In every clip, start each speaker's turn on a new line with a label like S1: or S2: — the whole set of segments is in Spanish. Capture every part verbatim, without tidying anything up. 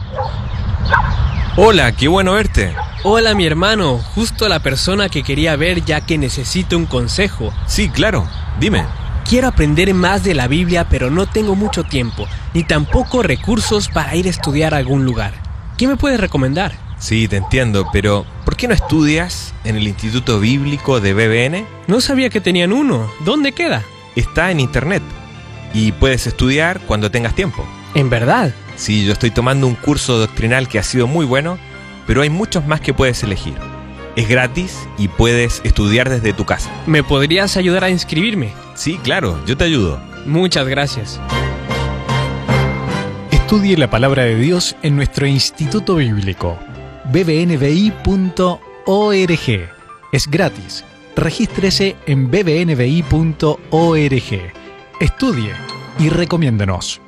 S1: Hola, qué bueno verte.
S2: Hola, mi hermano, justo la persona que quería ver ya que necesito un consejo.
S1: Sí, claro, dime.
S2: Quiero aprender más de la Biblia, pero no tengo mucho tiempo, ni tampoco recursos para ir a estudiar a algún lugar. ¿Qué me puedes recomendar?
S1: Sí, te entiendo, pero ¿por qué no estudias en el Instituto Bíblico de B B N?
S2: No sabía que tenían uno. ¿Dónde queda?
S1: Está en internet y puedes estudiar cuando tengas tiempo.
S2: ¿En verdad?
S1: Sí, yo estoy tomando un curso doctrinal que ha sido muy bueno, pero hay muchos más que puedes elegir. Es gratis y puedes estudiar desde tu casa.
S2: ¿Me podrías ayudar a inscribirme?
S1: Sí, claro, yo te ayudo.
S2: Muchas gracias.
S3: Estudie la palabra de Dios en nuestro Instituto Bíblico, b b n b i punto org. Es gratis. Regístrese en b b n b i punto org. Estudie y recomiéndenos.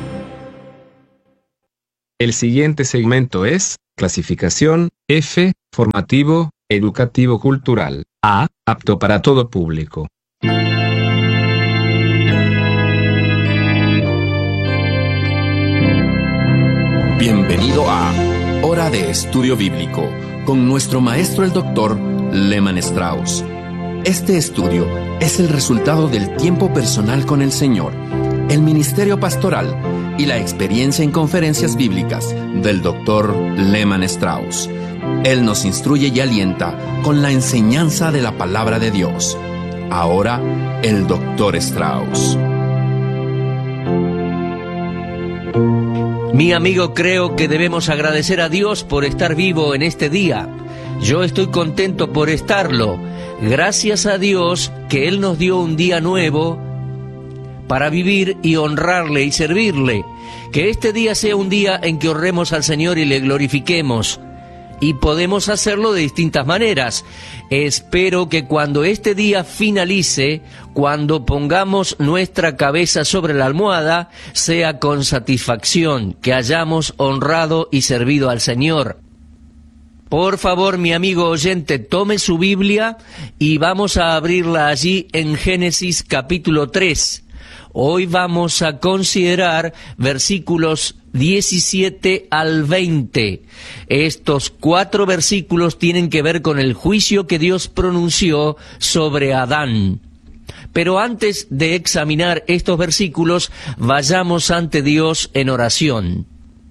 S4: El siguiente segmento es clasificación F, formativo, educativo cultural. A, apto para todo público.
S5: Bienvenido a Hora de Estudio Bíblico con nuestro maestro el doctor Lehman Strauss. Este estudio es el resultado del tiempo personal con el Señor, el ministerio pastoral y la experiencia en conferencias bíblicas del doctor Lehman Strauss. Él nos instruye y alienta con la enseñanza de la palabra de Dios. Ahora, el doctor Strauss.
S6: Mi amigo, creo que debemos agradecer a Dios por estar vivo en este día. Yo estoy contento por estarlo. Gracias a Dios que Él nos dio un día nuevo para vivir y honrarle y servirle. Que este día sea un día en que honremos al Señor y le glorifiquemos. Y podemos hacerlo de distintas maneras. Espero que cuando este día finalice, cuando pongamos nuestra cabeza sobre la almohada, sea con satisfacción, que hayamos honrado y servido al Señor. Por favor, mi amigo oyente, tome su Biblia y vamos a abrirla allí en Génesis capítulo tres. Hoy vamos a considerar versículos diecisiete al veinte. Estos cuatro versículos tienen que ver con el juicio que Dios pronunció sobre Adán. Pero antes de examinar estos versículos, vayamos ante Dios en oración.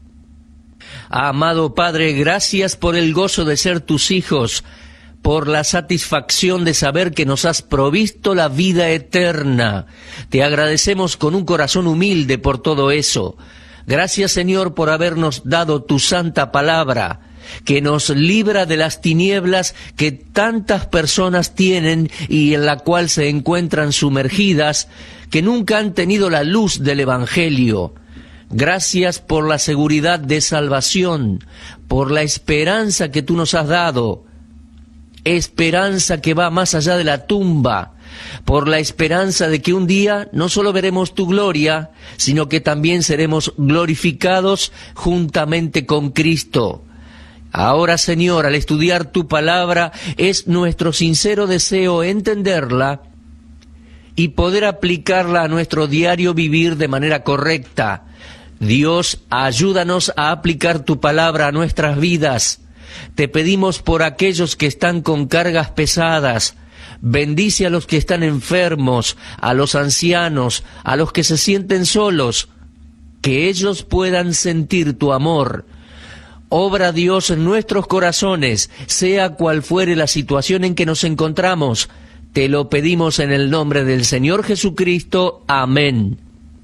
S6: Amado Padre, gracias por el gozo de ser tus hijos, por la satisfacción de saber que nos has provisto la vida eterna. Te agradecemos con un corazón humilde por todo eso. Gracias, Señor, por habernos dado tu santa palabra, que nos libra de las tinieblas que tantas personas tienen y en la cual se encuentran sumergidas, que nunca han tenido la luz del Evangelio. Gracias por la seguridad de salvación, por la esperanza que tú nos has dado, esperanza que va más allá de la tumba, por la esperanza de que un día no solo veremos tu gloria, sino que también seremos glorificados juntamente con Cristo. Ahora, Señor, al estudiar tu palabra, es nuestro sincero deseo entenderla y poder aplicarla a nuestro diario vivir de manera correcta. Dios, ayúdanos a aplicar tu palabra a nuestras vidas. Te pedimos por aquellos que están con cargas pesadas. Bendice a los que están enfermos, a los ancianos, a los que se sienten solos, que ellos puedan sentir tu amor. Obra, Dios, en nuestros corazones, sea cual fuere la situación en que nos encontramos. Te lo pedimos en el nombre del Señor Jesucristo. Amén.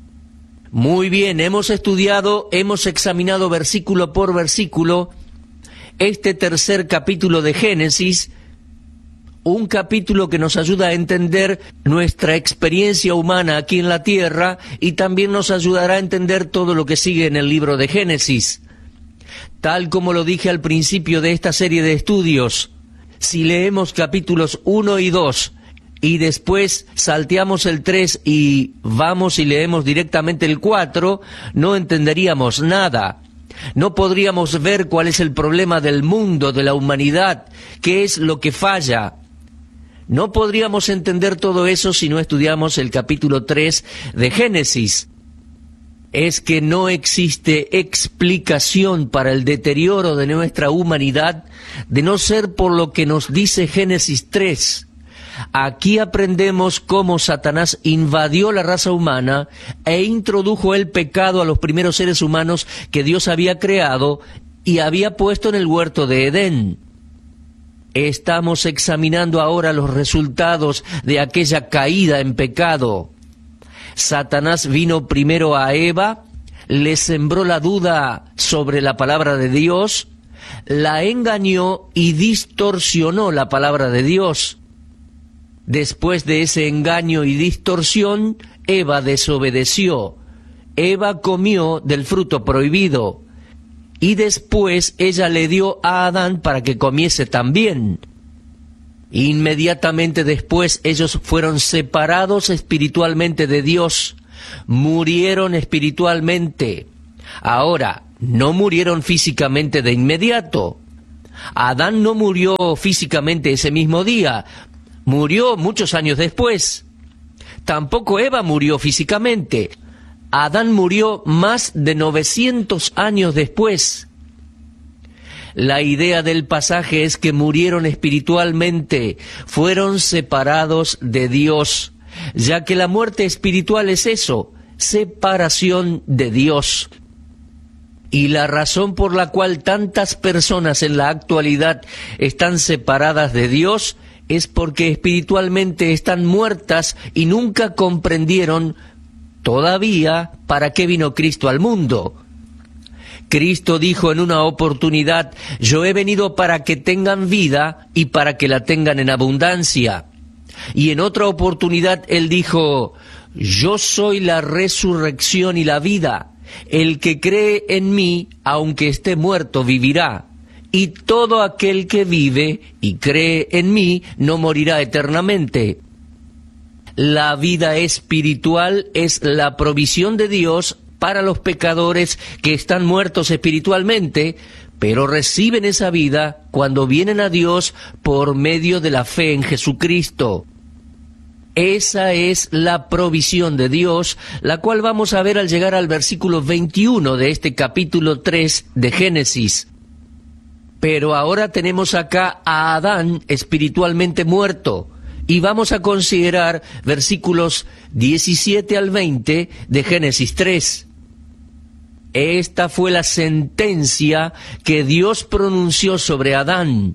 S6: Muy bien, hemos estudiado, hemos examinado versículo por versículo este tercer capítulo de Génesis, un capítulo que nos ayuda a entender nuestra experiencia humana aquí en la tierra y también nos ayudará a entender todo lo que sigue en el libro de Génesis. Tal como lo dije al principio de esta serie de estudios, si leemos capítulos uno y dos y después salteamos el tres y vamos y leemos directamente el cuatro, no entenderíamos nada. No podríamos ver cuál es el problema del mundo, de la humanidad, qué es lo que falla. No podríamos entender todo eso si no estudiamos el capítulo tres de Génesis. es que no existe explicación para el deterioro de nuestra humanidad de no ser por lo que nos dice Génesis tres. Aquí aprendemos cómo Satanás invadió la raza humana e introdujo el pecado a los primeros seres humanos que Dios había creado y había puesto en el huerto de Edén. Estamos examinando ahora los resultados de aquella caída en pecado. Satanás vino primero a Eva, le sembró la duda sobre la palabra de Dios, la engañó y distorsionó la palabra de Dios. Después de ese engaño y distorsión, Eva desobedeció. Eva comió del fruto prohibido. Y después ella le dio a Adán para que comiese también. Inmediatamente después ellos fueron separados espiritualmente de Dios, murieron espiritualmente. Ahora, no murieron físicamente de inmediato. Adán no murió físicamente ese mismo día, murió muchos años después. Tampoco Eva murió físicamente. Adán murió más de novecientos años después. La idea del pasaje es que murieron espiritualmente, fueron separados de Dios, ya que la muerte espiritual es eso, separación de Dios. Y la razón por la cual tantas personas en la actualidad están separadas de Dios es porque espiritualmente están muertas y nunca comprendieron todavía para qué vino Cristo al mundo. Cristo dijo en una oportunidad: yo he venido para que tengan vida y para que la tengan en abundancia. Y en otra oportunidad Él dijo: yo soy la resurrección y la vida. El que cree en mí, aunque esté muerto, vivirá. Y todo aquel que vive y cree en mí no morirá eternamente. La vida espiritual es la provisión de Dios para los pecadores que están muertos espiritualmente, pero reciben esa vida cuando vienen a Dios por medio de la fe en Jesucristo. Esa es la provisión de Dios, la cual vamos a ver al llegar al versículo veintiuno de este capítulo tres de Génesis. Pero ahora tenemos acá a Adán espiritualmente muerto, y vamos a considerar versículos diecisiete al veinte de Génesis tres. Esta fue la sentencia que Dios pronunció sobre Adán.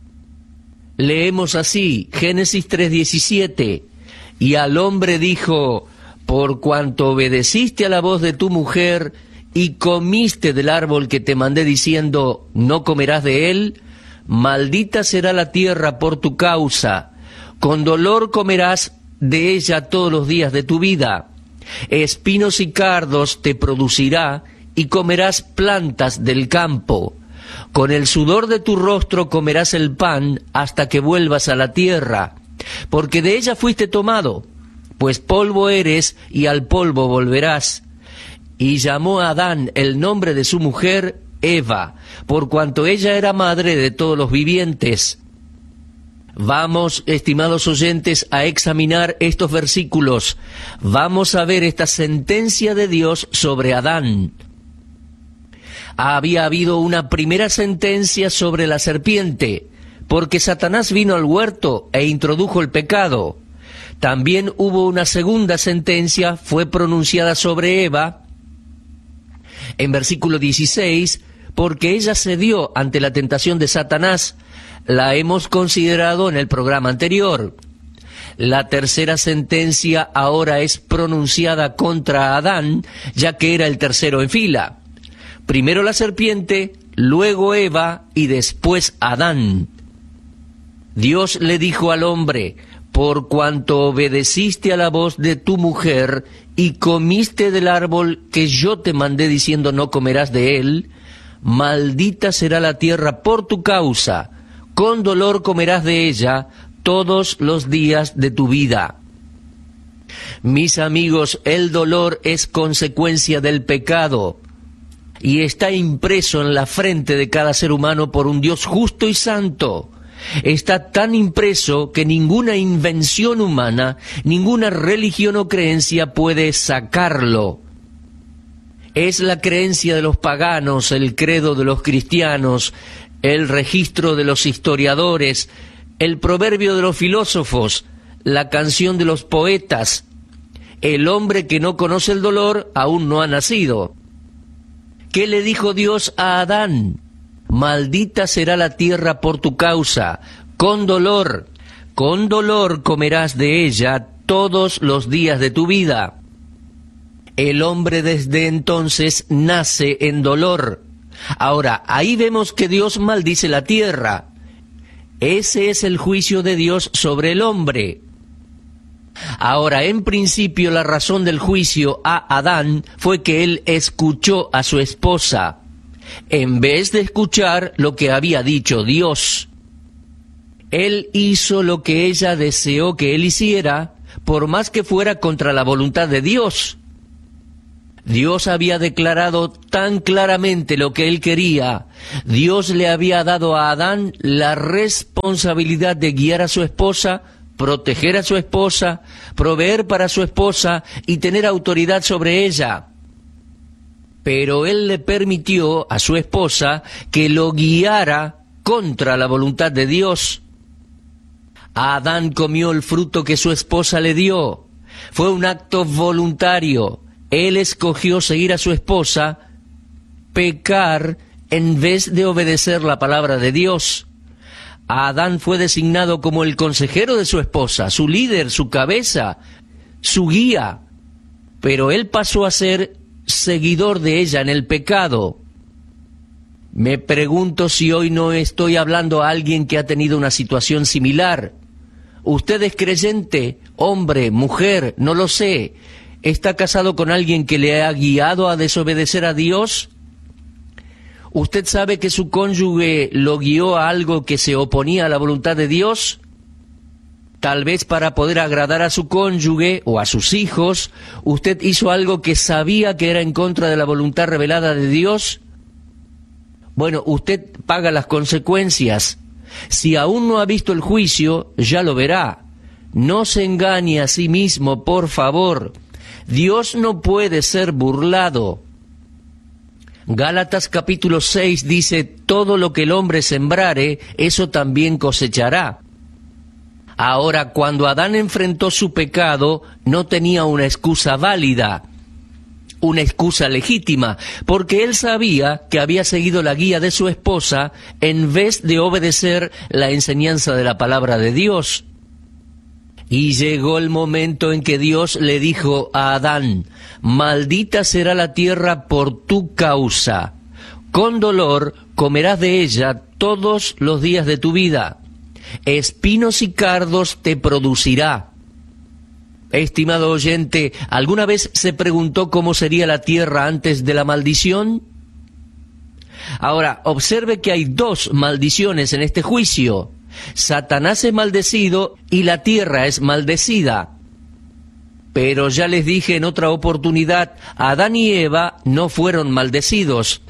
S6: Leemos así, Génesis tres diecisiete. Y al hombre dijo: por cuanto obedeciste a la voz de tu mujer y comiste del árbol que te mandé diciendo, no comerás de él, maldita será la tierra por tu causa, con dolor comerás de ella todos los días de tu vida. Espinos y cardos te producirá, y comerás plantas del campo. Con el sudor de tu rostro comerás el pan hasta que vuelvas a la tierra, porque de ella fuiste tomado, pues polvo eres y al polvo volverás. Y llamó a Adán el nombre de su mujer Eva, por cuanto ella era madre de todos los vivientes. Vamos, estimados oyentes, a examinar estos versículos. Vamos a ver esta sentencia de Dios sobre Adán. Había habido una primera sentencia sobre la serpiente, porque Satanás vino al huerto e introdujo el pecado. También hubo una segunda sentencia, fue pronunciada sobre Eva, en versículo dieciséis, porque ella cedió ante la tentación de Satanás. La hemos considerado en el programa anterior. La tercera sentencia ahora es pronunciada contra Adán, ya que era el tercero en fila. Primero la serpiente, luego Eva y después Adán. Dios le dijo al hombre: por cuanto obedeciste a la voz de tu mujer y comiste del árbol que yo te mandé diciendo no comerás de él, maldita será la tierra por tu causa, con dolor comerás de ella todos los días de tu vida. Mis amigos, el dolor es consecuencia del pecado y está impreso en la frente de cada ser humano por un Dios justo y santo. Está tan impreso que ninguna invención humana, ninguna religión o creencia puede sacarlo. Es la creencia de los paganos, el credo de los cristianos, el registro de los historiadores, el proverbio de los filósofos, la canción de los poetas. El hombre que no conoce el dolor aún no ha nacido. ¿Qué le dijo Dios a Adán? Maldita será la tierra por tu causa, con dolor, con dolor comerás de ella todos los días de tu vida. El hombre desde entonces nace en dolor. Ahora, ahí vemos que Dios maldice la tierra. Ese es el juicio de Dios sobre el hombre. Ahora, en principio, la razón del juicio a Adán fue que él escuchó a su esposa, en vez de escuchar lo que había dicho Dios. Él hizo lo que ella deseó que él hiciera, por más que fuera contra la voluntad de Dios. Dios había declarado tan claramente lo que él quería. Dios le había dado a Adán la responsabilidad de guiar a su esposa, proteger a su esposa, proveer para su esposa y tener autoridad sobre ella. Pero él le permitió a su esposa que lo guiara contra la voluntad de Dios. Adán comió el fruto que su esposa le dio. Fue un acto voluntario. Él escogió seguir a su esposa, pecar en vez de obedecer la palabra de Dios. Adán fue designado como el consejero de su esposa, su líder, su cabeza, su guía, pero él pasó a ser seguidor de ella en el pecado. Me pregunto si hoy no estoy hablando a alguien que ha tenido una situación similar. Usted es creyente, hombre, mujer, no lo sé. ¿Está casado con alguien que le ha guiado a desobedecer a Dios? ¿Usted sabe que su cónyuge lo guió a algo que se oponía a la voluntad de Dios? Tal vez para poder agradar a su cónyuge o a sus hijos, usted hizo algo que sabía que era en contra de la voluntad revelada de Dios. Bueno, usted paga las consecuencias. Si aún no ha visto el juicio, ya lo verá. No se engañe a sí mismo, por favor. Dios no puede ser burlado. Gálatas capítulo seis dice, todo lo que el hombre sembrare, eso también cosechará. Ahora, cuando Adán enfrentó su pecado, no tenía una excusa válida, una excusa legítima, porque él sabía que había seguido la guía de su esposa en vez de obedecer la enseñanza de la palabra de Dios. Y llegó el momento en que Dios le dijo a Adán, maldita será la tierra por tu causa. Con dolor comerás de ella todos los días de tu vida. Espinos y cardos te producirá. Estimado oyente, ¿alguna vez se preguntó cómo sería la tierra antes de la maldición? Ahora, observe que hay dos maldiciones en este juicio. Satanás es maldecido y la tierra es maldecida. Pero ya les dije en otra oportunidad, Adán y Eva no fueron maldecidos.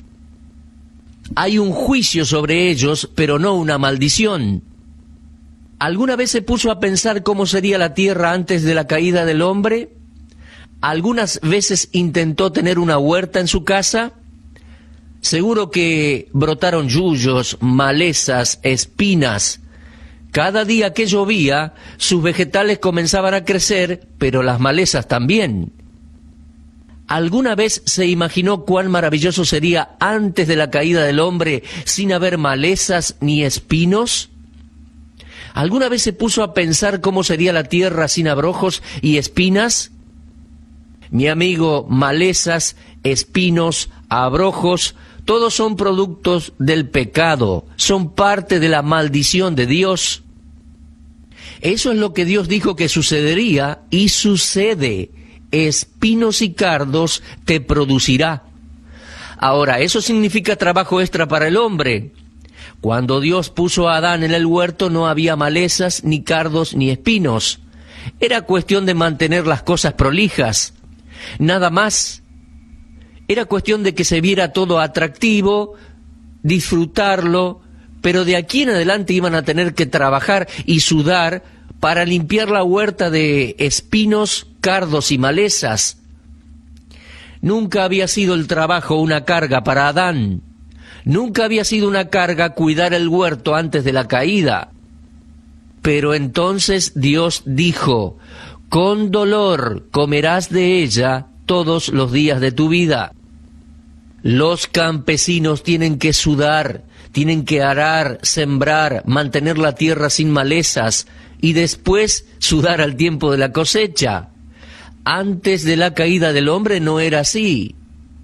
S6: Hay un juicio sobre ellos, pero no una maldición. ¿Alguna vez se puso a pensar cómo sería la tierra antes de la caída del hombre? ¿Algunas veces intentó tener una huerta en su casa? Seguro que brotaron yuyos, malezas, espinas. Cada día que llovía, sus vegetales comenzaban a crecer, pero las malezas también. ¿Alguna vez se imaginó cuán maravilloso sería antes de la caída del hombre sin haber malezas ni espinos? ¿Alguna vez se puso a pensar cómo sería la tierra sin abrojos y espinas? Mi amigo, malezas, espinos, abrojos, todos son productos del pecado, son parte de la maldición de Dios. Eso es lo que Dios dijo que sucedería y sucede. Espinos y cardos te producirá. Ahora, eso significa trabajo extra para el hombre. Cuando Dios puso a Adán en el huerto no había malezas, ni cardos, ni espinos. Era cuestión de mantener las cosas prolijas. Nada más. Era cuestión de que se viera todo atractivo, disfrutarlo, pero de aquí en adelante iban a tener que trabajar y sudar para limpiar la huerta de espinos, cardos y malezas. Nunca había sido el trabajo una carga para Adán. Nunca había sido una carga cuidar el huerto antes de la caída. Pero entonces Dios dijo: con dolor comerás de ella todos los días de tu vida. Los campesinos tienen que sudar, tienen que arar, sembrar, mantener la tierra sin malezas y después sudar al tiempo de la cosecha. Antes de la caída del hombre no era así.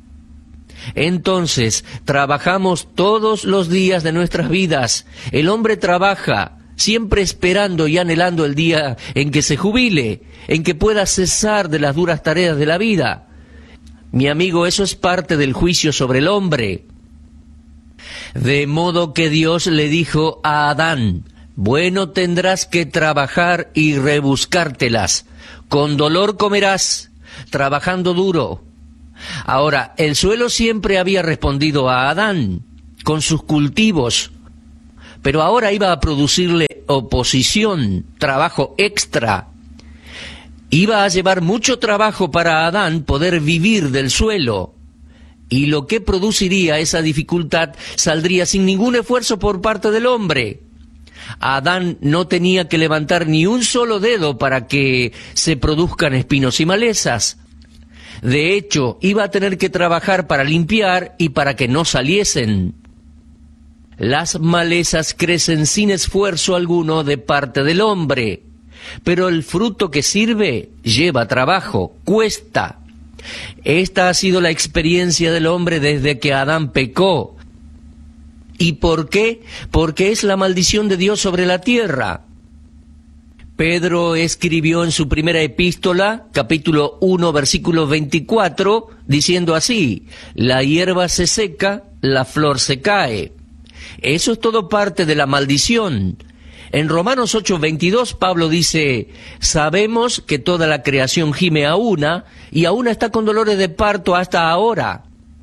S6: Entonces, trabajamos todos los días de nuestras vidas. El hombre trabaja, siempre esperando y anhelando el día en que se jubile, en que pueda cesar de las duras tareas de la vida. Mi amigo, eso es parte del juicio sobre el hombre. De modo que Dios le dijo a Adán: bueno, tendrás que trabajar y rebuscártelas. Con dolor comerás, trabajando duro. Ahora, el suelo siempre había respondido a Adán, con sus cultivos, pero ahora iba a producirle oposición, trabajo extra. Iba a llevar mucho trabajo para Adán poder vivir del suelo, y lo que produciría esa dificultad saldría sin ningún esfuerzo por parte del hombre. Adán no tenía que levantar ni un solo dedo para que se produzcan espinos y malezas. De hecho, iba a tener que trabajar para limpiar y para que no saliesen. Las malezas crecen sin esfuerzo alguno de parte del hombre, pero el fruto que sirve lleva trabajo, cuesta. Esta ha sido la experiencia del hombre desde que Adán pecó. ¿Y por qué? Porque es la maldición de Dios sobre la tierra. Pedro escribió en su primera epístola, capítulo uno, versículo veinticuatro, diciendo así: la hierba se seca, la flor se cae. Eso es todo parte de la maldición. En Romanos ocho, veintidós, Pablo dice: sabemos que toda la creación gime a una, y a una está con dolores de parto hasta ahora.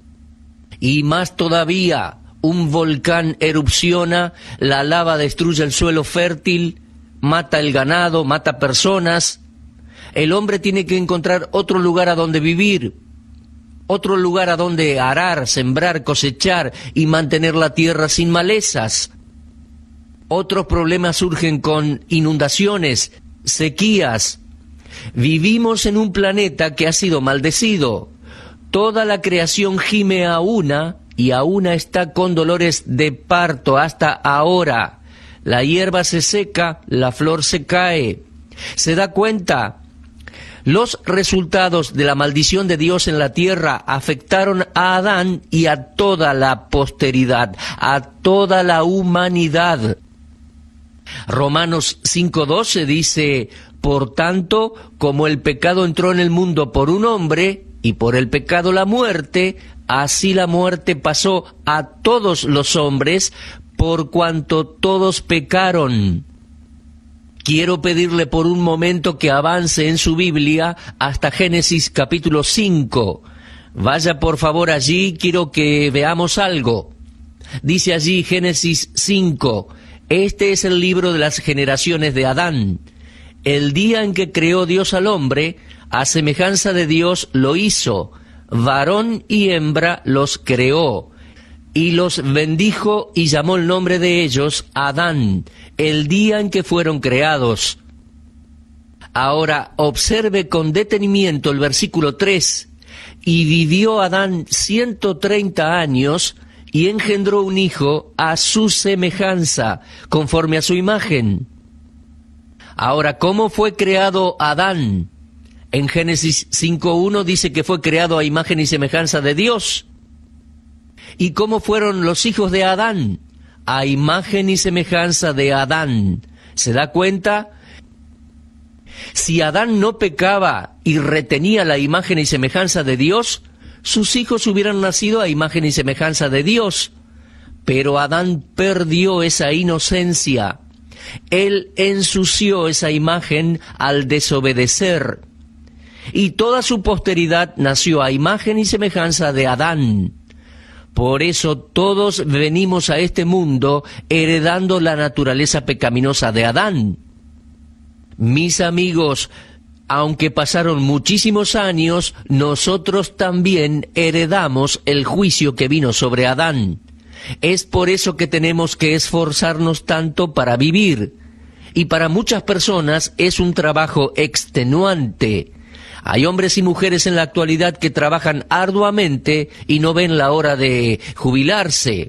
S6: Y más todavía, un volcán erupciona, la lava destruye el suelo fértil, mata el ganado, mata personas. El hombre tiene que encontrar otro lugar a donde vivir, otro lugar a donde arar, sembrar, cosechar y mantener la tierra sin malezas. Otros problemas surgen con inundaciones, sequías. Vivimos en un planeta que ha sido maldecido. Toda la creación gime a una, y a una está con dolores de parto hasta ahora. La hierba se seca, la flor se cae. ¿Se da cuenta? Los resultados de la maldición de Dios en la tierra afectaron a Adán y a toda la posteridad, a toda la humanidad. Romanos cinco doce dice: por tanto, como el pecado entró en el mundo por un hombre, y por el pecado la muerte, así la muerte pasó a todos los hombres, por cuanto todos pecaron. Quiero pedirle por un momento que avance en su Biblia hasta Génesis capítulo cinco. Vaya por favor allí, quiero que veamos algo. Dice allí Génesis cinco: este es el libro de las generaciones de Adán. El día en que creó Dios al hombre, a semejanza de Dios lo hizo, varón y hembra los creó, y los bendijo y llamó el nombre de ellos Adán, el día en que fueron creados. Ahora observe con detenimiento el versículo tres. Y vivió Adán ciento treinta años, y engendró un hijo a su semejanza, conforme a su imagen. Ahora, ¿cómo fue creado Adán? En Génesis cinco uno dice que fue creado a imagen y semejanza de Dios. ¿Y cómo fueron los hijos de Adán? A imagen y semejanza de Adán. ¿Se da cuenta? Si Adán no pecaba y retenía la imagen y semejanza de Dios, sus hijos hubieran nacido a imagen y semejanza de Dios. Pero Adán perdió esa inocencia. Él ensució esa imagen al desobedecer. Y toda su posteridad nació a imagen y semejanza de Adán. Por eso todos venimos a este mundo heredando la naturaleza pecaminosa de Adán. Mis amigos, aunque pasaron muchísimos años, nosotros también heredamos el juicio que vino sobre Adán. Es por eso que tenemos que esforzarnos tanto para vivir. Y para muchas personas es un trabajo extenuante. Hay hombres y mujeres en la actualidad que trabajan arduamente y no ven la hora de jubilarse.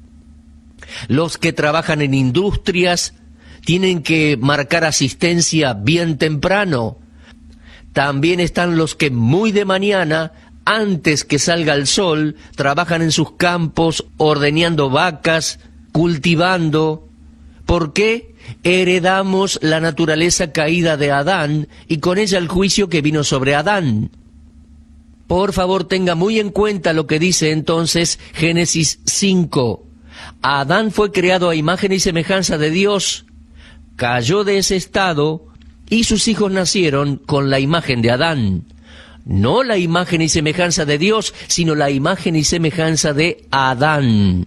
S6: Los que trabajan en industrias tienen que marcar asistencia bien temprano. También están los que muy de mañana, antes que salga el sol, trabajan en sus campos, ordeñando vacas, cultivando. ¿Por qué? Heredamos la naturaleza caída de Adán y con ella el juicio que vino sobre Adán. Por favor, tenga muy en cuenta lo que dice entonces Génesis cinco. Adán fue creado a imagen y semejanza de Dios, cayó de ese estado y sus hijos nacieron con la imagen de Adán. No la imagen y semejanza de Dios, sino la imagen y semejanza de Adán.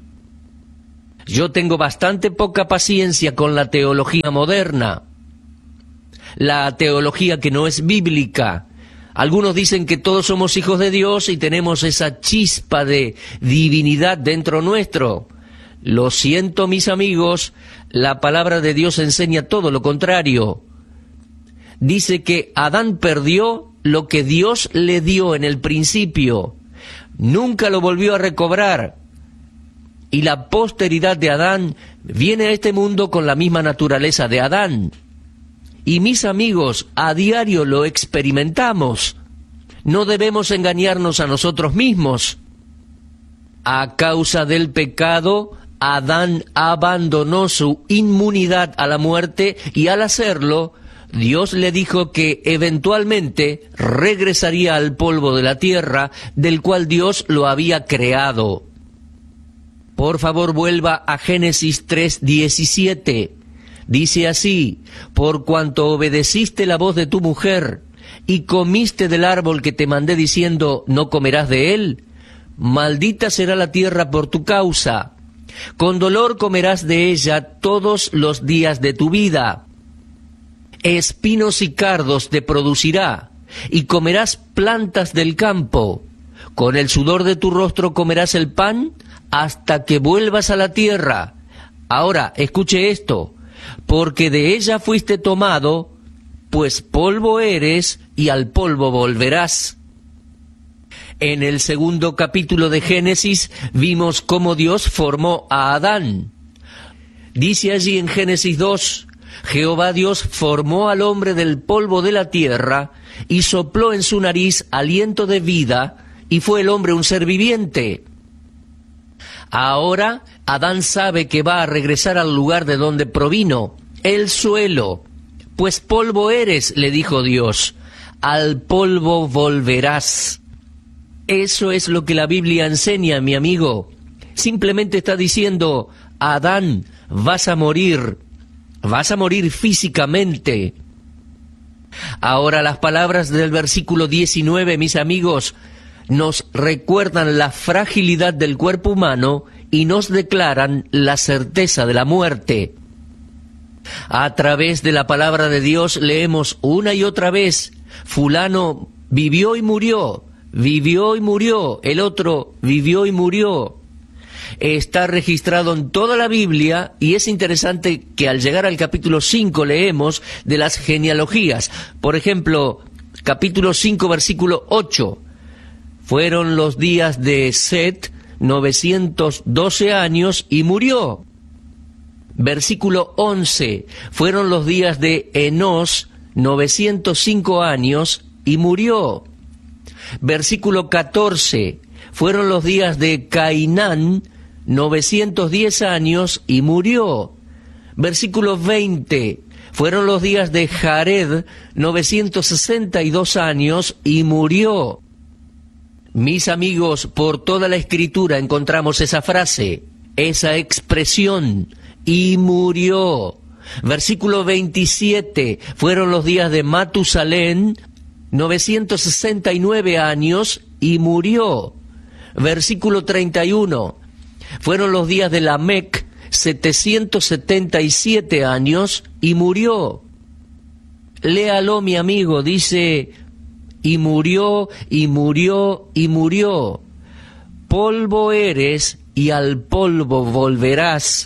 S6: Yo tengo bastante poca paciencia con la teología moderna, la teología que no es bíblica. Algunos dicen que todos somos hijos de Dios y tenemos esa chispa de divinidad dentro nuestro. Lo siento, mis amigos, la palabra de Dios enseña todo lo contrario. Dice que Adán perdió lo que Dios le dio en el principio. Nunca lo volvió a recobrar. Y la posteridad de Adán viene a este mundo con la misma naturaleza de Adán. Y mis amigos, a diario lo experimentamos. No debemos engañarnos a nosotros mismos. A causa del pecado, Adán abandonó su inmunidad a la muerte y al hacerlo, Dios le dijo que eventualmente regresaría al polvo de la tierra, del cual Dios lo había creado. Por favor, vuelva a Génesis tres diecisiete. Dice así: por cuanto obedeciste la voz de tu mujer y comiste del árbol que te mandé diciendo, no comerás de él, maldita será la tierra por tu causa. Con dolor comerás de ella todos los días de tu vida. Espinos y cardos te producirá, y comerás plantas del campo. Con el sudor de tu rostro comerás el pan hasta que vuelvas a la tierra. Ahora, escuche esto, porque de ella fuiste tomado, pues polvo eres y al polvo volverás. En el segundo capítulo de Génesis vimos cómo Dios formó a Adán. Dice allí en Génesis dos, Jehová Dios formó al hombre del polvo de la tierra y sopló en su nariz aliento de vida, y fue el hombre un ser viviente. Ahora Adán sabe que va a regresar al lugar de donde provino, el suelo. Pues polvo eres, le dijo Dios, al polvo volverás. Eso es lo que la Biblia enseña, mi amigo. Simplemente está diciendo, Adán, vas a morir, vas a morir físicamente. Ahora las palabras del versículo diecinueve, mis amigos, nos recuerdan la fragilidad del cuerpo humano y nos declaran la certeza de la muerte. A través de la palabra de Dios leemos una y otra vez, fulano vivió y murió, vivió y murió, el otro vivió y murió. Está registrado en toda la Biblia y es interesante que al llegar al capítulo cinco leemos de las genealogías. Por ejemplo, capítulo cinco, versículo ocho. Fueron los días de Set, novecientos doce años, y murió. Versículo once. Fueron los días de Enós, novecientos cinco años, y murió. Versículo catorce. Fueron los días de Cainán, novecientos diez años, y murió. Versículo veinte. Fueron los días de Jared, novecientos sesenta y dos años, y murió. Mis amigos, por toda la Escritura encontramos esa frase, esa expresión, y murió. Versículo veintisiete, fueron los días de Matusalén, novecientos sesenta y nueve años, y murió. Versículo treinta y uno, fueron los días de Lamec, setecientos setenta y siete años, y murió. Léalo, mi amigo, dice, y murió, y murió, y murió. Polvo eres, y al polvo volverás.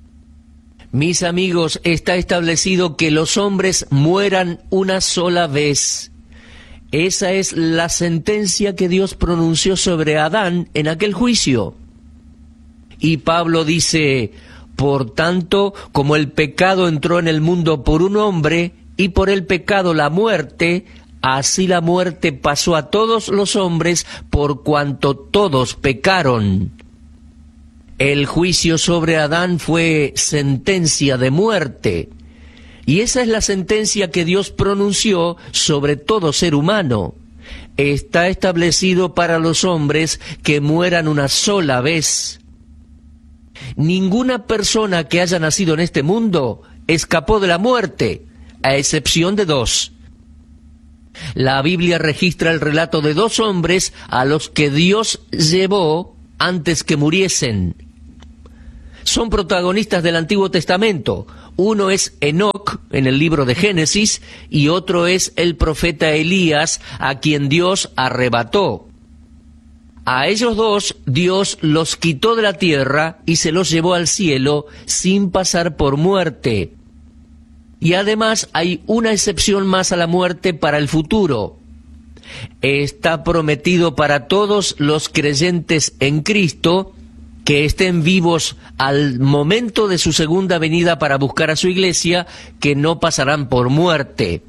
S6: Mis amigos, está establecido que los hombres mueran una sola vez. Esa es la sentencia que Dios pronunció sobre Adán en aquel juicio. Y Pablo dice, por tanto, como el pecado entró en el mundo por un hombre, y por el pecado la muerte, así la muerte pasó a todos los hombres, por cuanto todos pecaron. El juicio sobre Adán fue sentencia de muerte, y esa es la sentencia que Dios pronunció sobre todo ser humano. Está establecido para los hombres que mueran una sola vez. Ninguna persona que haya nacido en este mundo escapó de la muerte, a excepción de dos. La Biblia registra el relato de dos hombres a los que Dios llevó antes que muriesen. Son protagonistas del Antiguo Testamento. Uno es Enoc, en el libro de Génesis, y otro es el profeta Elías, a quien Dios arrebató. A ellos dos, Dios los quitó de la tierra y se los llevó al cielo sin pasar por muerte. Y además hay una excepción más a la muerte para el futuro. Está prometido para todos los creyentes en Cristo que estén vivos al momento de su segunda venida para buscar a su iglesia, que no pasarán por muerte.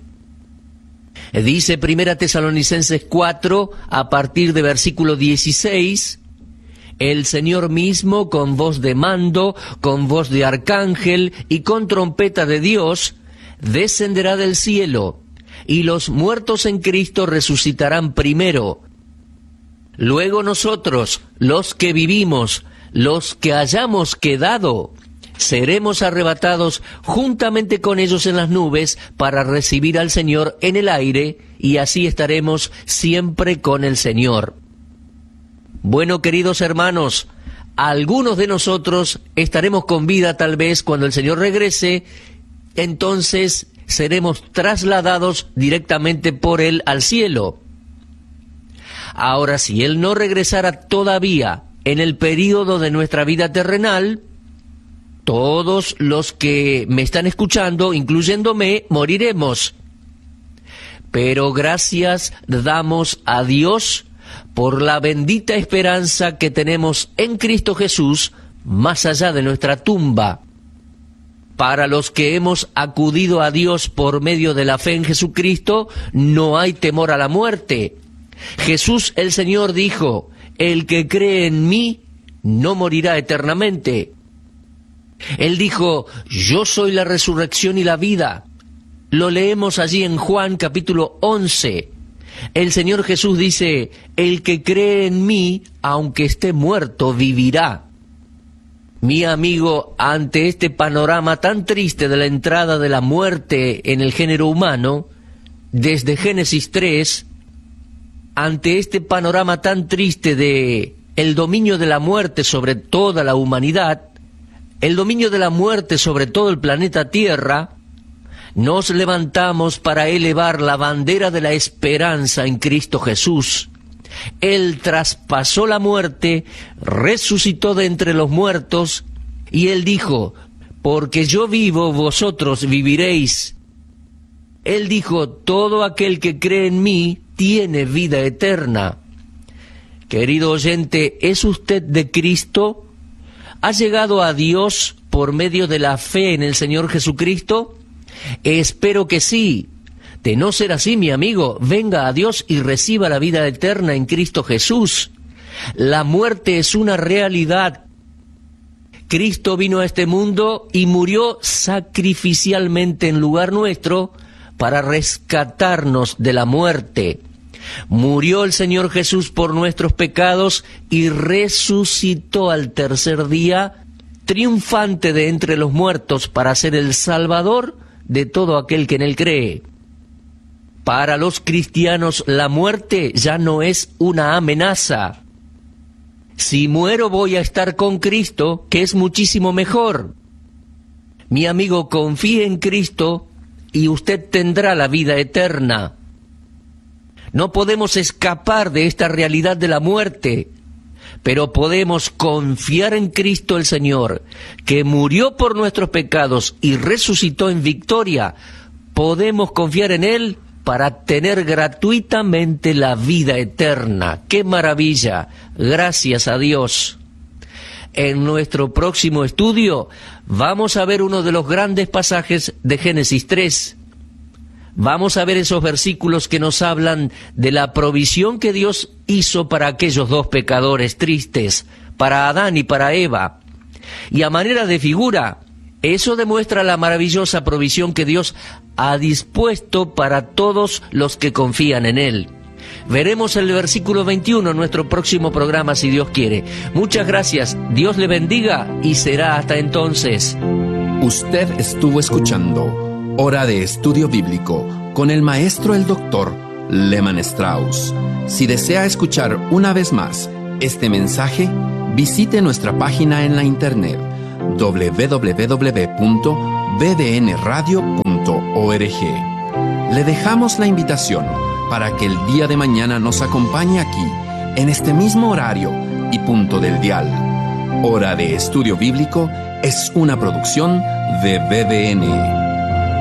S6: Dice Primera Tesalonicenses cuatro, a partir de versículo dieciséis, el Señor mismo, con voz de mando, con voz de arcángel y con trompeta de Dios, descenderá del cielo, y los muertos en Cristo resucitarán primero. Luego nosotros, los que vivimos, los que hayamos quedado, seremos arrebatados juntamente con ellos en las nubes para recibir al Señor en el aire, y así estaremos siempre con el Señor. Bueno, queridos hermanos, algunos de nosotros estaremos con vida tal vez cuando el Señor regrese, entonces seremos trasladados directamente por Él al cielo. Ahora, si Él no regresara todavía en el período de nuestra vida terrenal, todos los que me están escuchando, incluyéndome, moriremos. Pero gracias damos a Dios por la bendita esperanza que tenemos en Cristo Jesús, más allá de nuestra tumba. Para los que hemos acudido a Dios por medio de la fe en Jesucristo, no hay temor a la muerte. Jesús el Señor dijo, el que cree en mí no morirá eternamente. Él dijo, yo soy la resurrección y la vida. Lo leemos allí en Juan capítulo once. El Señor Jesús dice, el que cree en mí, aunque esté muerto, vivirá. Mi amigo, ante este panorama tan triste de la entrada de la muerte en el género humano, desde Génesis tres, ante este panorama tan triste de el dominio de la muerte sobre toda la humanidad, el dominio de la muerte sobre todo el planeta Tierra, nos levantamos para elevar la bandera de la esperanza en Cristo Jesús. Él traspasó la muerte, resucitó de entre los muertos, y Él dijo, porque yo vivo, vosotros viviréis. Él dijo, todo aquel que cree en mí tiene vida eterna. Querido oyente, ¿es usted de Cristo? ¿Ha llegado a Dios por medio de la fe en el Señor Jesucristo? Espero que sí. De no ser así, mi amigo, venga a Dios y reciba la vida eterna en Cristo Jesús. La muerte es una realidad. Cristo vino a este mundo y murió sacrificialmente en lugar nuestro para rescatarnos de la muerte. Murió el Señor Jesús por nuestros pecados y resucitó al tercer día, triunfante de entre los muertos para ser el Salvador de todo aquel que en Él cree. Para los cristianos la muerte ya no es una amenaza. Si muero voy a estar con Cristo, que es muchísimo mejor. Mi amigo, confíe en Cristo y usted tendrá la vida eterna. No podemos escapar de esta realidad de la muerte, pero podemos confiar en Cristo el Señor, que murió por nuestros pecados y resucitó en victoria. Podemos confiar en Él para tener gratuitamente la vida eterna. ¡Qué maravilla! Gracias a Dios. En nuestro próximo estudio vamos a ver uno de los grandes pasajes de Génesis tres. Vamos a ver esos versículos que nos hablan de la provisión que Dios hizo para aquellos dos pecadores tristes, para Adán y para Eva. Y a manera de figura, eso demuestra la maravillosa provisión que Dios ha dispuesto para todos los que confían en Él. Veremos el versículo veintiuno en nuestro próximo programa, si Dios quiere. Muchas gracias, Dios le bendiga y será hasta entonces.
S5: Usted estuvo escuchando Hora de Estudio Bíblico con el maestro el doctor Lehman Strauss. Si desea escuchar una vez más este mensaje, visite nuestra página en la internet doble u doble u doble u punto b d n radio punto org. Le dejamos la invitación para que el día de mañana nos acompañe aquí, en este mismo horario y punto del dial. Hora de Estudio Bíblico es una producción de B D N.